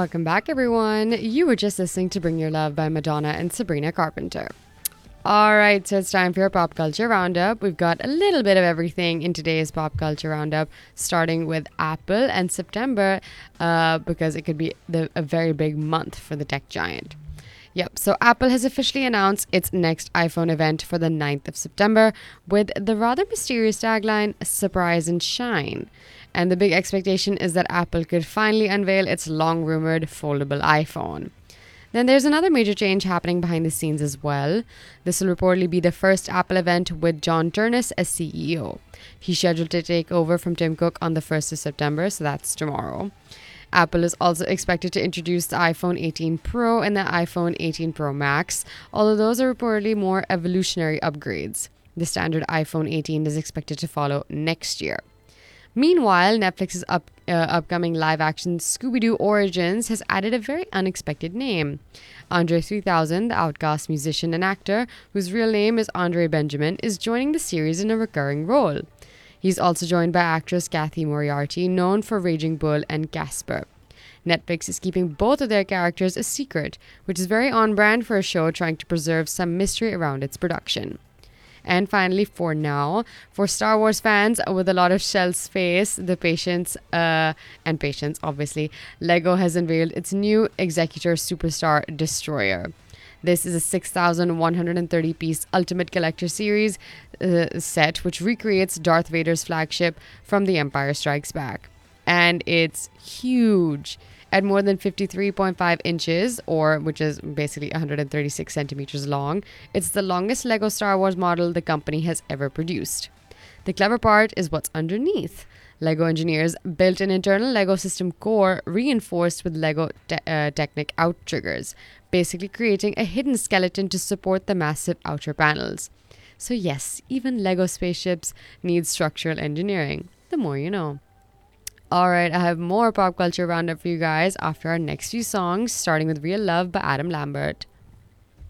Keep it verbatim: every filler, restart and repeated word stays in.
Welcome back, everyone. You were just listening to Bring Your Love by Madonna and Sabrina Carpenter. All right, so it's time for your pop culture roundup. We've got a little bit of everything in today's pop culture roundup, starting with Apple and September, uh, because it could be the, a very big month for the tech giant. Yep, so Apple has officially announced its next iPhone event for the ninth of September with the rather mysterious tagline, Surprise and Shine. And the big expectation is that Apple could finally unveil its long-rumored foldable iPhone. Then there's another major change happening behind the scenes as well. This will reportedly be the first Apple event with John Ternus as C E O. He's scheduled to take over from Tim Cook on the first of September, so that's tomorrow. Apple is also expected to introduce the iPhone eighteen Pro and the iPhone eighteen Pro Max, although those are reportedly more evolutionary upgrades. The standard iPhone eighteen is expected to follow next year. Meanwhile, Netflix's up, uh, upcoming live-action Scooby-Doo Origins has added a very unexpected name. Andre three thousand, the Outkast musician and actor, whose real name is Andre Benjamin, is joining the series in a recurring role. He's also joined by actress Kathy Moriarty, known for Raging Bull and Casper. Netflix is keeping both of their characters a secret, which is very on-brand for a show trying to preserve some mystery around its production. And finally, for now, for Star Wars fans with a lot of shell space, the patience, uh, and patience, obviously, Lego has unveiled its new Executor Superstar Destroyer. This is a six thousand one hundred thirty piece Ultimate Collector Series uh, set, which recreates Darth Vader's flagship from The Empire Strikes Back. And it's huge. At more than fifty-three point five inches, or which is basically one hundred thirty-six centimeters long, it's the longest Lego Star Wars model the company has ever produced. The clever part is what's underneath. Lego engineers built an internal Lego system core reinforced with Lego te- uh, Technic outriggers, basically creating a hidden skeleton to support the massive outer panels. So yes, even Lego spaceships need structural engineering. The more you know. All right, I have more pop culture roundup for you guys after our next few songs, starting with Real Love by Adam Lambert.